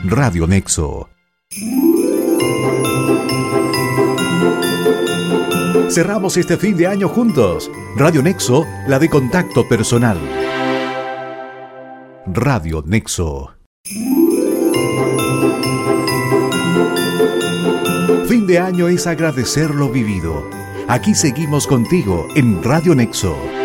Radio Nexo. Cerramos este fin de año juntos. Radio Nexo, la de contacto personal. Radio Nexo. Fin de año es agradecer lo vivido. Aquí seguimos contigo en Radio Nexo.